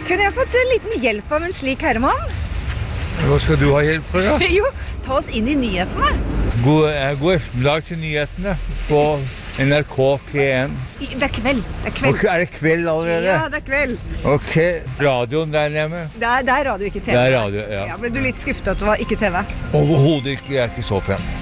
Kunne jeg fått en liten hjelp av en slik herremann? Hva skal du ha hjelp for, da? Jo, ta oss inn I nyhetene. God ettermiddag til nyhetene på NRK P1. Det kveld. Ok, det kveld allerede? Ja, det kveld. Ok, radioen regner jeg med? Det er radio, ikke TV. Det radio, ja. Ble du litt skuffet at det var ikke TV? Overhodet ikke, jeg ikke så pen.